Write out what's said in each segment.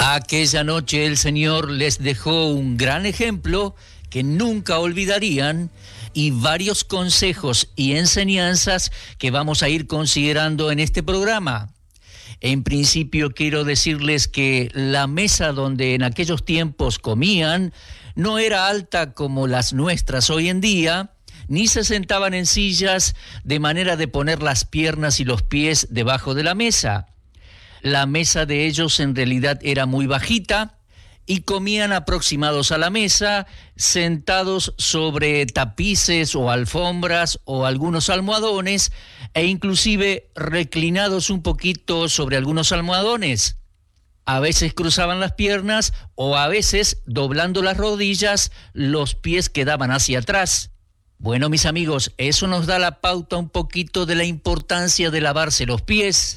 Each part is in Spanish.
Aquella noche el Señor les dejó un gran ejemplo que nunca olvidarían y varios consejos y enseñanzas que vamos a ir considerando en este programa. En principio quiero decirles que la mesa donde en aquellos tiempos comían no era alta como las nuestras hoy en día, ni se sentaban en sillas de manera de poner las piernas y los pies debajo de la mesa. La mesa de ellos en realidad era muy bajita y comían aproximados a la mesa, sentados sobre tapices o alfombras o algunos almohadones e inclusive reclinados un poquito sobre algunos almohadones. A veces cruzaban las piernas o a veces, doblando las rodillas, los pies quedaban hacia atrás. Bueno, mis amigos, eso nos da la pauta un poquito de la importancia de lavarse los pies.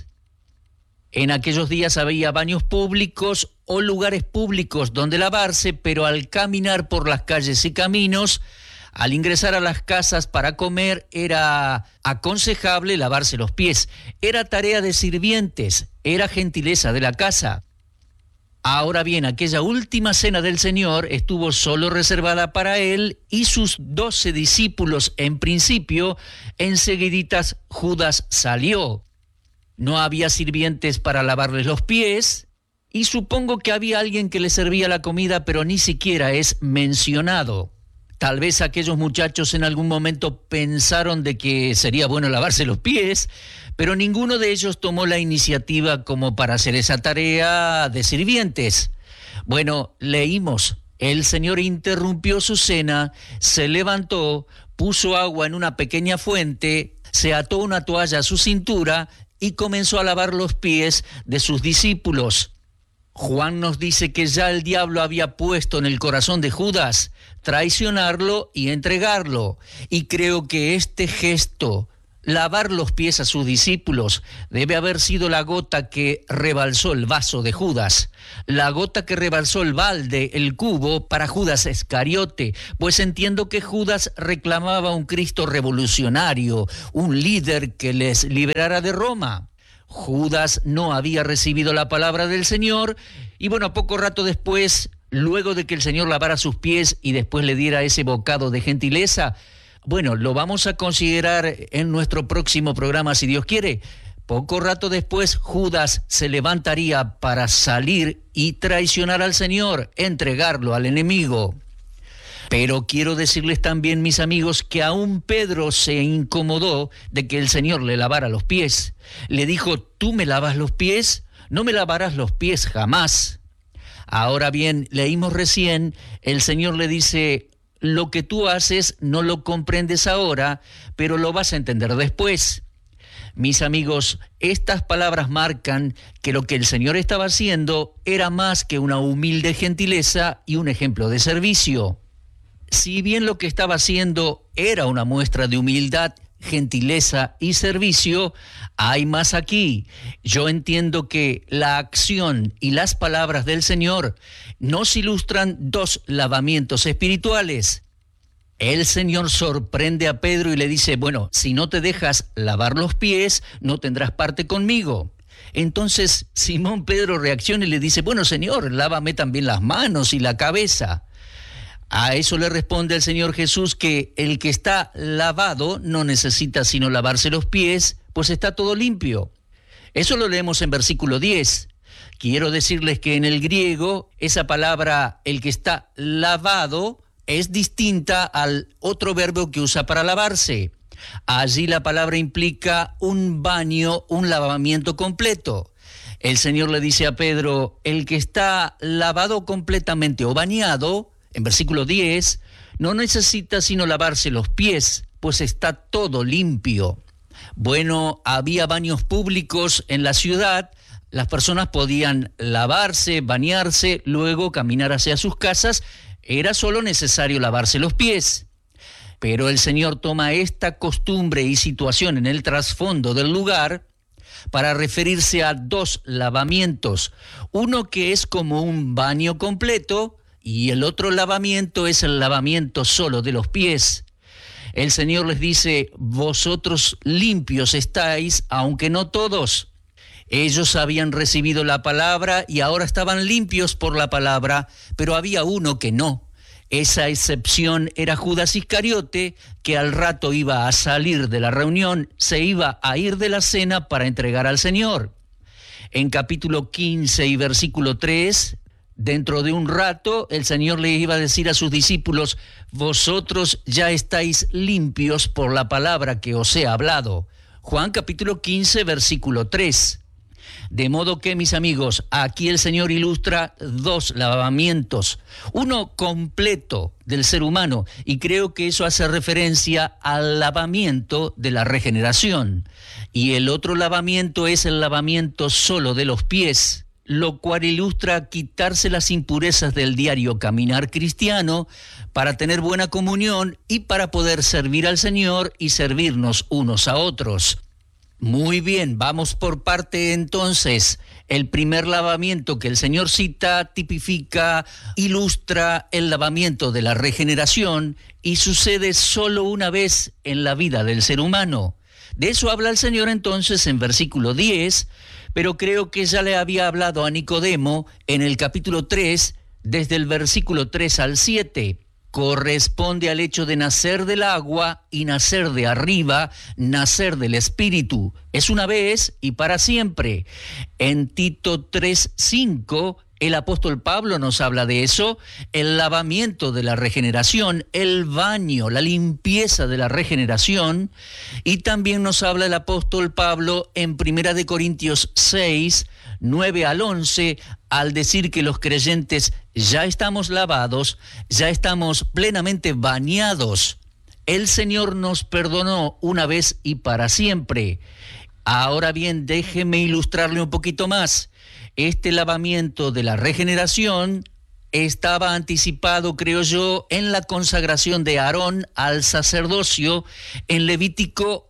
En aquellos días había baños públicos o lugares públicos donde lavarse, pero al caminar por las calles y caminos, al ingresar a las casas para comer, era aconsejable lavarse los pies. Era tarea de sirvientes, era gentileza de la casa. Ahora bien, aquella última cena del Señor estuvo solo reservada para Él y sus 12 discípulos en principio. Enseguiditas Judas salió. No había sirvientes para lavarles los pies y supongo que había alguien que les servía la comida, pero ni siquiera es mencionado. Tal vez aquellos muchachos en algún momento pensaron de que sería bueno lavarse los pies, pero ninguno de ellos tomó la iniciativa como para hacer esa tarea de sirvientes. Bueno, leímos, el Señor interrumpió su cena, se levantó, puso agua en una pequeña fuente, se ató una toalla a su cintura y comenzó a lavar los pies de sus discípulos. Juan nos dice que ya el diablo había puesto en el corazón de Judas traicionarlo y entregarlo. Y creo que este gesto, lavar los pies a sus discípulos, debe haber sido la gota que rebalsó el vaso de Judas, la gota que rebalsó el balde, el cubo para Judas Iscariote, pues entiendo que Judas reclamaba un Cristo revolucionario, un líder que les liberara de Roma. Judas no había recibido la palabra del Señor y bueno, poco rato después, luego de que el Señor lavara sus pies y después le diera ese bocado de gentileza, bueno, lo vamos a considerar en nuestro próximo programa si Dios quiere. Poco rato después, Judas se levantaría para salir y traicionar al Señor, entregarlo al enemigo. Pero quiero decirles también, mis amigos, que aún Pedro se incomodó de que el Señor le lavara los pies. Le dijo, ¿tú me lavas los pies? No me lavarás los pies jamás. Ahora bien, leímos recién, el Señor le dice, lo que tú haces no lo comprendes ahora, pero lo vas a entender después. Mis amigos, estas palabras marcan que lo que el Señor estaba haciendo era más que una humilde gentileza y un ejemplo de servicio. Si bien lo que estaba haciendo era una muestra de humildad, gentileza y servicio, hay más aquí. Yo entiendo que la acción y las palabras del Señor nos ilustran dos lavamientos espirituales. El Señor sorprende a Pedro y le dice, bueno, si no te dejas lavar los pies, no tendrás parte conmigo. Entonces Simón Pedro reacciona y le dice, bueno, Señor, lávame también las manos y la cabeza. A eso le responde el Señor Jesús que el que está lavado no necesita sino lavarse los pies, pues está todo limpio. Eso lo leemos en versículo 10. Quiero decirles que en el griego esa palabra, el que está lavado, es distinta al otro verbo que usa para lavarse. Allí la palabra implica un baño, un lavamiento completo. El Señor le dice a Pedro, el que está lavado completamente o bañado, en versículo 10, no necesita sino lavarse los pies, pues está todo limpio. Bueno, había baños públicos en la ciudad, las personas podían lavarse, bañarse, luego caminar hacia sus casas, era solo necesario lavarse los pies. Pero el Señor toma esta costumbre y situación en el trasfondo del lugar para referirse a dos lavamientos, uno que es como un baño completo, y el otro lavamiento es el lavamiento solo de los pies. El Señor les dice, vosotros limpios estáis, aunque no todos. Ellos habían recibido la palabra y ahora estaban limpios por la palabra, pero había uno que no. Esa excepción era Judas Iscariote, que al rato iba a salir de la reunión, se iba a ir de la cena para entregar al Señor. En capítulo 15 y versículo 3, dentro de un rato, el Señor le iba a decir a sus discípulos: vosotros ya estáis limpios por la palabra que os he hablado. Juan capítulo 15, versículo 3. De modo que, mis amigos, aquí el Señor ilustra dos lavamientos, uno completo del ser humano, y creo que eso hace referencia al lavamiento de la regeneración, y el otro lavamiento es el lavamiento solo de los pies, lo cual ilustra quitarse las impurezas del diario caminar cristiano para tener buena comunión y para poder servir al Señor y servirnos unos a otros. Muy bien, vamos por parte entonces. El primer lavamiento que el Señor cita tipifica, ilustra el lavamiento de la regeneración y sucede solo una vez en la vida del ser humano. De eso habla el Señor entonces en versículo 10, pero creo que ya le había hablado a Nicodemo en el capítulo 3, desde el versículo 3 al 7. Corresponde al hecho de nacer del agua y nacer de arriba, nacer del Espíritu. Es una vez y para siempre. En Tito 3:5, el apóstol Pablo nos habla de eso, el lavamiento de la regeneración, el baño, la limpieza de la regeneración, y también nos habla el apóstol Pablo en 1 Corintios 6, 9 al 11, al decir que los creyentes ya estamos lavados, ya estamos plenamente bañados. El Señor nos perdonó una vez y para siempre. Ahora bien, déjeme ilustrarle un poquito más. Este lavamiento de la regeneración estaba anticipado, creo yo, en la consagración de Aarón al sacerdocio en Levítico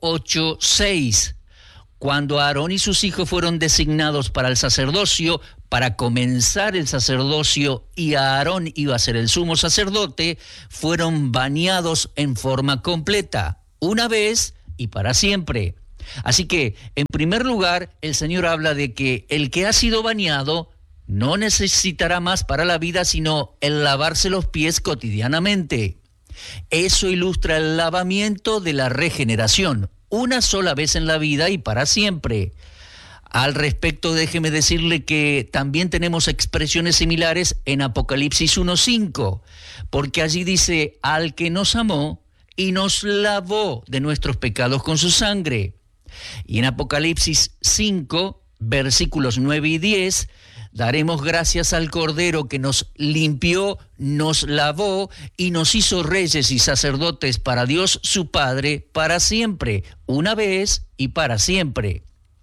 8:6. Cuando Aarón y sus hijos fueron designados para el sacerdocio, para comenzar el sacerdocio, y Aarón iba a ser el sumo sacerdote, fueron bañados en forma completa, una vez y para siempre. Así que, en primer lugar, el Señor habla de que el que ha sido bañado no necesitará más para la vida, sino el lavarse los pies cotidianamente. Eso ilustra el lavamiento de la regeneración, una sola vez en la vida y para siempre. Al respecto, déjeme decirle que también tenemos expresiones similares en Apocalipsis 1:5, porque allí dice: al que nos amó y nos lavó de nuestros pecados con su sangre. Y en Apocalipsis 5, versículos 9 y 10, daremos gracias al Cordero que nos limpió, nos lavó y nos hizo reyes y sacerdotes para Dios su Padre para siempre, una vez y para siempre.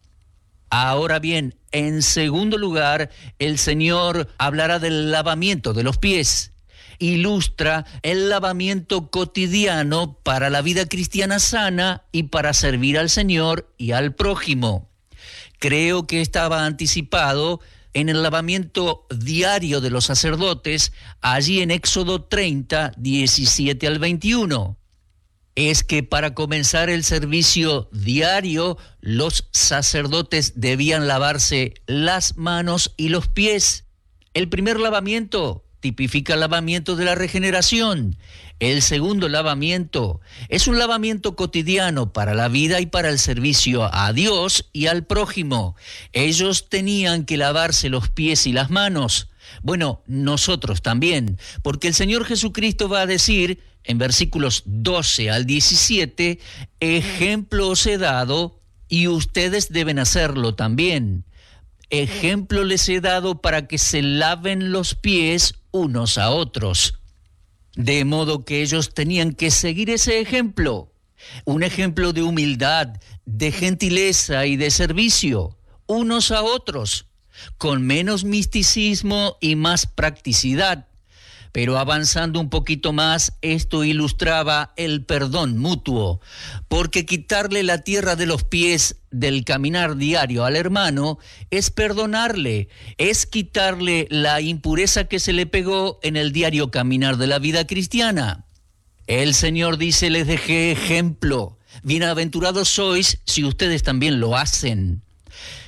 Ahora bien, en segundo lugar, el Señor hablará del lavamiento de los pies. Ilustra el lavamiento cotidiano para la vida cristiana sana y para servir al Señor y al prójimo. Creo que estaba anticipado en el lavamiento diario de los sacerdotes, allí en Éxodo 30, 17 al 21. Es que para comenzar el servicio diario, los sacerdotes debían lavarse las manos y los pies. El primer lavamiento tipifica el lavamiento de la regeneración. El segundo lavamiento es un lavamiento cotidiano para la vida y para el servicio a Dios y al prójimo. Ellos tenían que lavarse los pies y las manos. Bueno, nosotros también, porque el Señor Jesucristo va a decir en versículos 12 al 17, ejemplo os he dado y ustedes deben hacerlo también. Ejemplo les he dado para que se laven los pies unos a otros. De modo que ellos tenían que seguir ese ejemplo, un ejemplo de humildad, de gentileza y de servicio, unos a otros, con menos misticismo y más practicidad. Pero avanzando un poquito más, esto ilustraba el perdón mutuo, porque quitarle la tierra de los pies del caminar diario al hermano es perdonarle, es quitarle la impureza que se le pegó en el diario caminar de la vida cristiana. El Señor dice: les dejé ejemplo, bienaventurados sois si ustedes también lo hacen.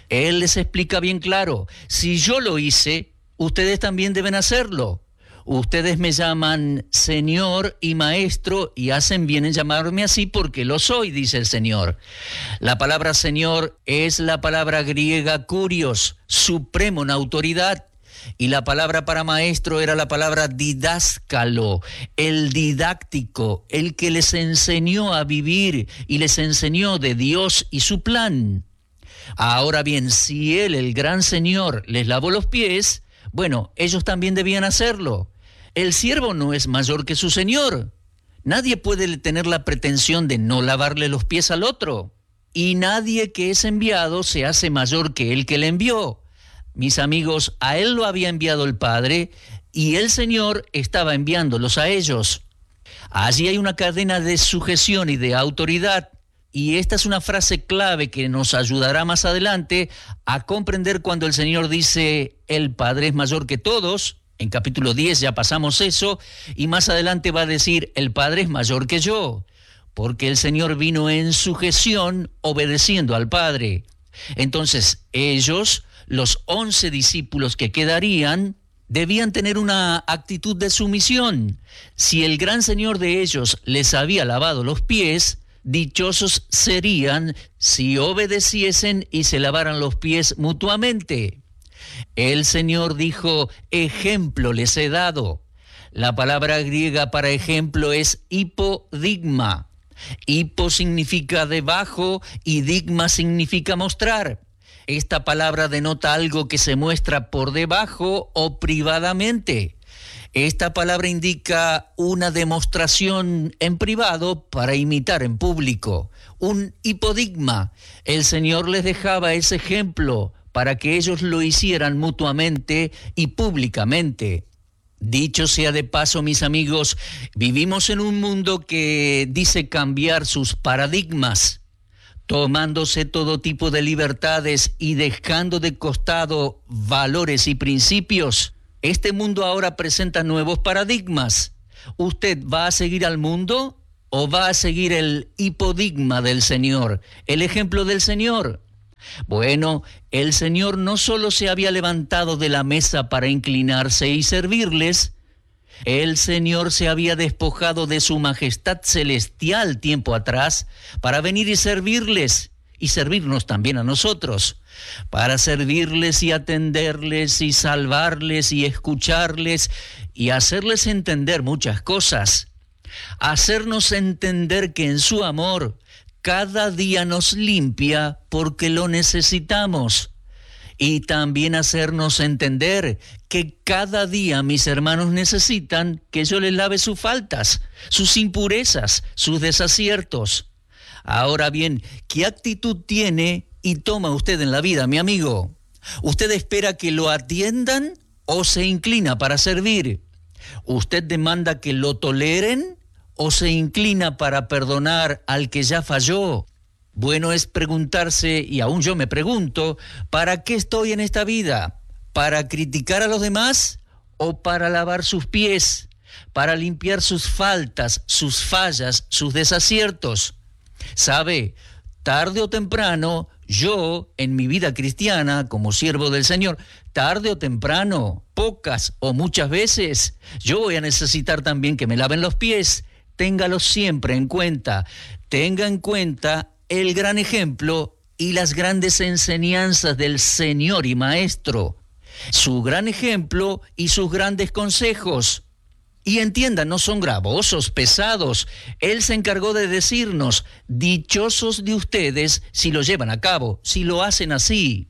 Él les explica bien claro, si yo lo hice, ustedes también deben hacerlo. Ustedes me llaman Señor y Maestro y hacen bien en llamarme así porque lo soy, dice el Señor. La palabra Señor es la palabra griega kurios, supremo en autoridad. Y la palabra para maestro era la palabra didáskalo, el didáctico, el que les enseñó a vivir y les enseñó de Dios y su plan. Ahora bien, si Él, el gran Señor, les lavó los pies, bueno, ellos también debían hacerlo. El siervo no es mayor que su Señor. Nadie puede tener la pretensión de no lavarle los pies al otro. Y nadie que es enviado se hace mayor que el que le envió. Mis amigos, a Él lo había enviado el Padre y el Señor estaba enviándolos a ellos. Allí hay una cadena de sujeción y de autoridad. Y esta es una frase clave que nos ayudará más adelante a comprender cuando el Señor dice, el Padre es mayor que todos. En capítulo 10 ya pasamos eso, y más adelante va a decir, el Padre es mayor que yo, porque el Señor vino en sujeción obedeciendo al Padre. Entonces ellos, los 11 discípulos que quedarían, debían tener una actitud de sumisión. Si el gran Señor de ellos les había lavado los pies, dichosos serían si obedeciesen y se lavaran los pies mutuamente. El Señor dijo, ejemplo les he dado. La palabra griega para ejemplo es hipodigma. Hipo significa debajo y digma significa mostrar. Esta palabra denota algo que se muestra por debajo o privadamente. Esta palabra indica una demostración en privado para imitar en público. Un hipodigma. El Señor les dejaba ese ejemplo para que ellos lo hicieran mutuamente y públicamente. Dicho sea de paso, mis amigos, vivimos en un mundo que dice cambiar sus paradigmas, tomándose todo tipo de libertades y dejando de costado valores y principios. Este mundo ahora presenta nuevos paradigmas. ¿Usted va a seguir al mundo o va a seguir el hipodigma del Señor, el ejemplo del Señor? Bueno, el Señor no solo se había levantado de la mesa para inclinarse y servirles, el Señor se había despojado de su majestad celestial tiempo atrás para venir y servirles y servirnos también a nosotros, para servirles y atenderles y salvarles y escucharles y hacerles entender muchas cosas, hacernos entender que en su amor cada día nos limpia porque lo necesitamos. Y también hacernos entender que cada día mis hermanos necesitan que yo les lave sus faltas, sus impurezas, sus desaciertos. Ahora bien, ¿qué actitud tiene y toma usted en la vida, mi amigo? ¿Usted espera que lo atiendan o se inclina para servir? ¿Usted demanda que lo toleren o se inclina para perdonar al que ya falló? Bueno es preguntarse, y aún yo me pregunto, ¿para qué estoy en esta vida? ¿Para criticar a los demás o para lavar sus pies? ¿Para limpiar sus faltas, sus fallas, sus desaciertos? ¿Sabe? Tarde o temprano, yo, en mi vida cristiana, como siervo del Señor, tarde o temprano, pocas o muchas veces, yo voy a necesitar también que me laven los pies. Téngalo siempre en cuenta. Tenga en cuenta el gran ejemplo y las grandes enseñanzas del Señor y Maestro, su gran ejemplo y sus grandes consejos. Y entienda, no son gravosos, pesados. Él se encargó de decirnos, dichosos de ustedes si lo llevan a cabo, si lo hacen así.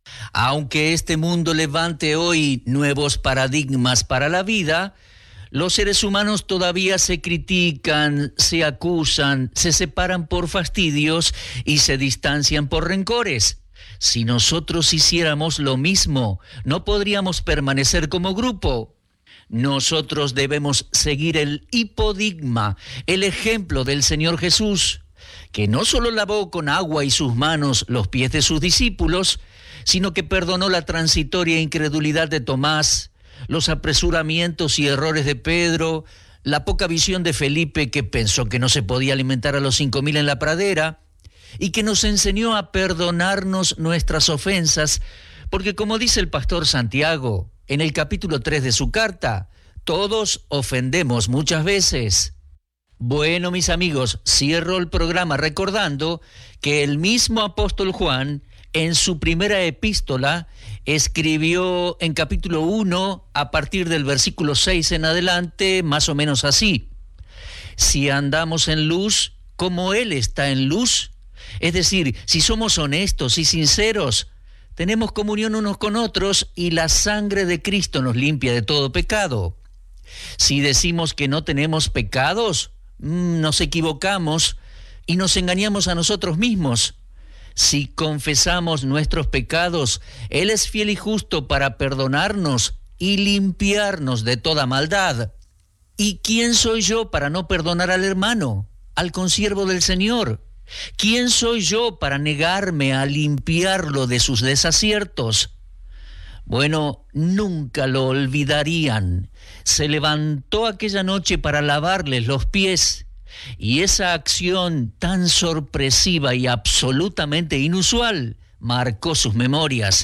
Aunque este mundo levante hoy nuevos paradigmas para la vida, los seres humanos todavía se critican, se acusan, se separan por fastidios y se distancian por rencores. Si nosotros hiciéramos lo mismo, no podríamos permanecer como grupo. Nosotros debemos seguir el hipodigma, el ejemplo del Señor Jesús, que no solo lavó con agua y sus manos los pies de sus discípulos, sino que perdonó la transitoria incredulidad de Tomás, los apresuramientos y errores de Pedro, la poca visión de Felipe que pensó que no se podía alimentar a los 5.000 en la pradera, y que nos enseñó a perdonarnos nuestras ofensas, porque como dice el pastor Santiago en el capítulo 3 de su carta, todos ofendemos muchas veces. Bueno, mis amigos, cierro el programa recordando que el mismo apóstol Juan, en su primera epístola, escribió en capítulo 1, a partir del versículo 6 en adelante, más o menos así: si andamos en luz, como Él está en luz, es decir, si somos honestos y sinceros, tenemos comunión unos con otros y la sangre de Cristo nos limpia de todo pecado. Si decimos que no tenemos pecados, nos equivocamos y nos engañamos a nosotros mismos. Si confesamos nuestros pecados, Él es fiel y justo para perdonarnos y limpiarnos de toda maldad. ¿Y quién soy yo para no perdonar al hermano, al consiervo del Señor? ¿Quién soy yo para negarme a limpiarlo de sus desaciertos? Bueno, nunca lo olvidarían. Se levantó aquella noche para lavarles los pies, y esa acción tan sorpresiva y absolutamente inusual marcó sus memorias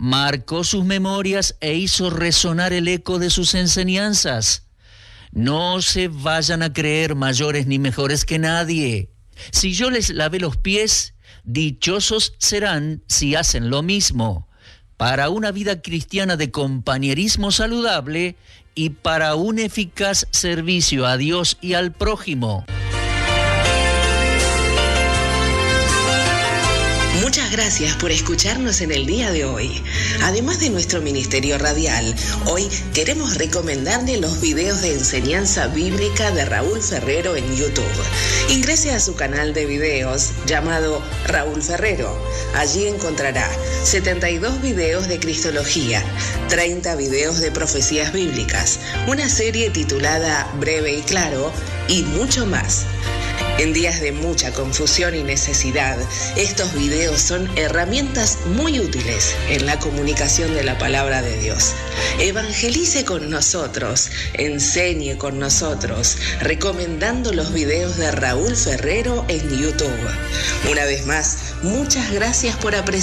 e hizo resonar el eco de sus enseñanzas. No se vayan a creer mayores ni mejores que nadie. Si yo les lavé los pies, dichosos serán si hacen lo mismo. Para una vida cristiana de compañerismo saludable y para un eficaz servicio a Dios y al prójimo. Muchas gracias por escucharnos en el día de hoy. Además de nuestro ministerio radial, hoy queremos recomendarle los videos de enseñanza bíblica de Raúl Ferrero en YouTube. Ingrese a su canal de videos llamado Raúl Ferrero. Allí encontrará 72 videos de Cristología, 30 videos de profecías bíblicas, una serie titulada Breve y Claro y mucho más. En días de mucha confusión y necesidad, estos videos son herramientas muy útiles en la comunicación de la palabra de Dios. Evangelice con nosotros, enseñe con nosotros, recomendando los videos de Raúl Ferrero en YouTube. Una vez más, muchas gracias por apreciar